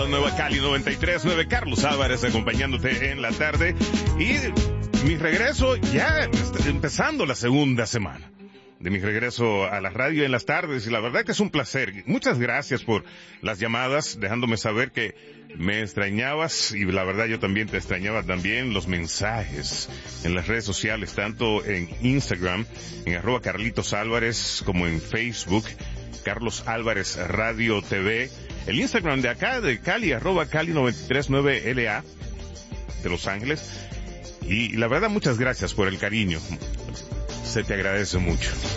la nueva Cali 93.9, Carlos Álvarez acompañándote en la tarde. Y mi regreso ya empezando la segunda semana de mi regreso a la radio en las tardes, y la verdad que es un placer. Muchas gracias por las llamadas, dejándome saber que me extrañabas, y la verdad yo también te extrañaba. También los mensajes en las redes sociales, tanto en Instagram, en @CarlitosAlvarez, como en Facebook, Carlos Álvarez Radio TV, el Instagram de acá, de Cali, @Cali939LA, de Los Ángeles. Y la verdad, muchas gracias por el cariño. Se te agradece mucho.